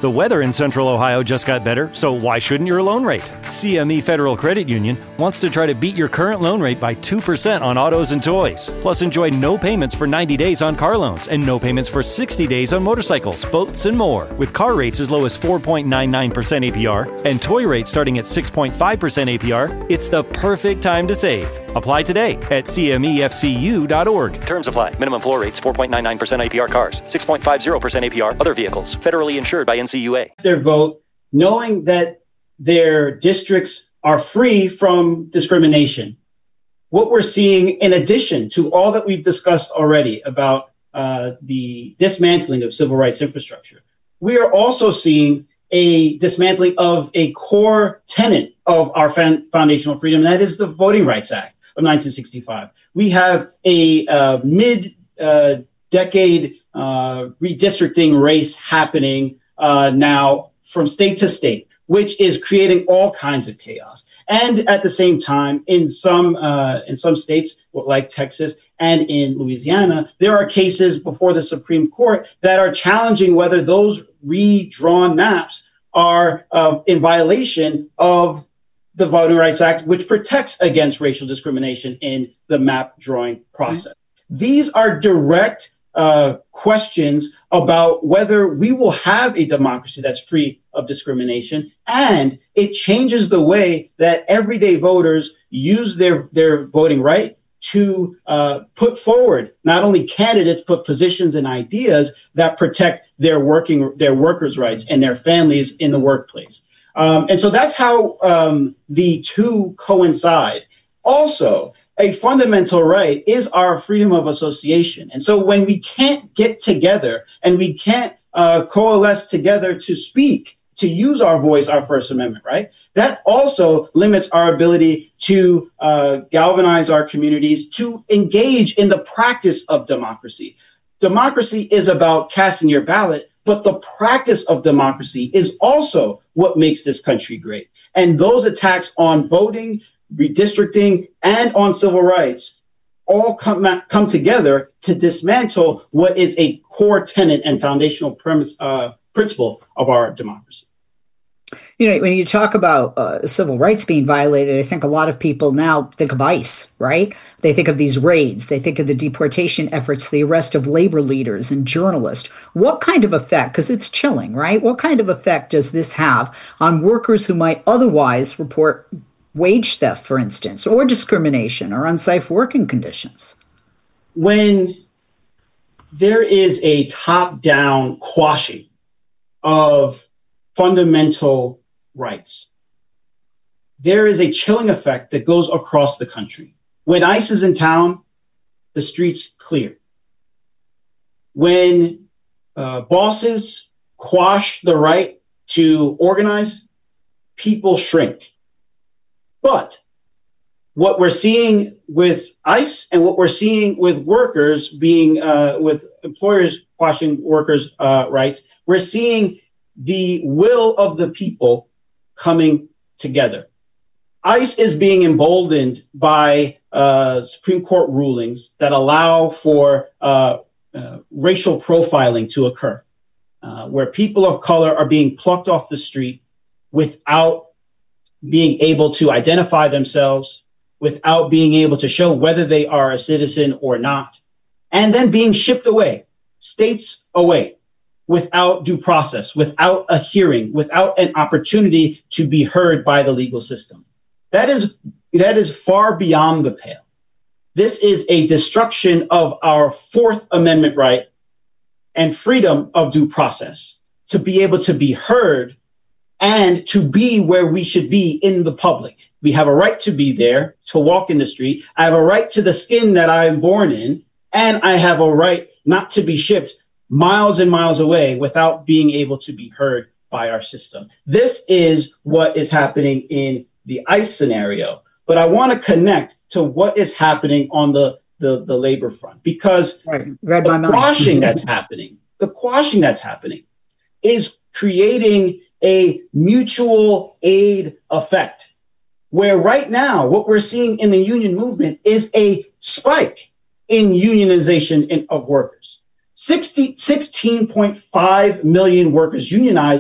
The weather in Central Ohio just got better, so why shouldn't your loan rate? CME Federal Credit Union wants to try to beat your current loan rate by 2% on autos and toys. Plus, enjoy no payments for 90 days on car loans and no payments for 60 days on motorcycles, boats, and more. With car rates as low as 4.99% APR and toy rates starting at 6.5% APR, it's the perfect time to save. Apply today at CMEFCU.org. Terms apply. Minimum floor rates 4.99% APR cars, 6.50% APR other vehicles. Federally insured by NCUA. Their vote, knowing that their districts are free from discrimination. What we're seeing, in addition to all that we've discussed already about the dismantling of civil rights infrastructure, we are also seeing a dismantling of a core tenet of our foundational freedom, and that is the Voting Rights Act of 1965. We have a mid-decade redistricting race happening now from state to state, which is creating all kinds of chaos. And at the same time, in some states like Texas and in Louisiana, there are cases before the Supreme Court that are challenging whether those redrawn maps are in violation of the Voting Rights Act, which protects against racial discrimination in the map drawing process. These are direct questions about whether we will have a democracy that's free of discrimination, and it changes the way that everyday voters use their voting right to put forward not only candidates, but positions and ideas that protect their workers' rights and their families in the workplace. And so that's how the two coincide. Also, a fundamental right is our freedom of association. And so when we can't get together and we can't coalesce together to speak, to use our voice, our First Amendment right, that also limits our ability to galvanize our communities, to engage in the practice of democracy. Democracy is about casting your ballot, but the practice of democracy is also what makes this country great. And those attacks on voting, redistricting, and on civil rights all come together to dismantle what is a core tenet and foundational principle of our democracy. You know, when you talk about civil rights being violated, I think a lot of people now think of ICE, right? They think of these raids. They think of the deportation efforts, the arrest of labor leaders and journalists. What kind of effect, because it's chilling, right? What kind of effect does this have on workers who might otherwise report wage theft, for instance, or discrimination or unsafe working conditions? When there is a top-down quashing of fundamental rights, there is a chilling effect that goes across the country. When ICE is in town, the streets clear. When bosses quash the right to organize, people shrink. But what we're seeing with ICE and what we're seeing with workers being, with employers quashing workers' rights, we're seeing the will of the people coming together. ICE is being emboldened by Supreme Court rulings that allow for racial profiling to occur, where people of color are being plucked off the street without being able to identify themselves, without being able to show whether they are a citizen or not, and then being shipped away, states away, without due process, without a hearing, without an opportunity to be heard by the legal system. That is far beyond the pale. This is a destruction of our Fourth Amendment right and freedom of due process to be able to be heard and to be where we should be in the public. We have a right to be there, to walk in the street. I have a right to the skin that I am born in, and I have a right not to be shipped miles and miles away without being able to be heard by our system. This is what is happening in the ICE scenario. But I want to connect to what is happening on the labor front, because the quashing that's happening is creating a mutual aid effect, where right now what we're seeing in the union movement is a spike in unionization of workers. 16.5 million workers unionized